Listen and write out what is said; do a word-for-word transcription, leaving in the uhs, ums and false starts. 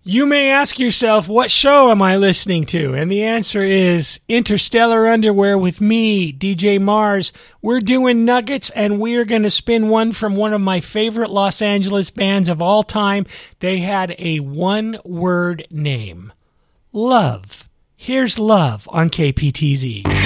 You may ask yourself, what show am I listening to? And the answer is Interstellar Underwear with me, D J Mars. We're doing nuggets, and we're going to spin one from one of my favorite Los Angeles bands of all time. They had a one-word name. Love. Here's Love on K P T Z.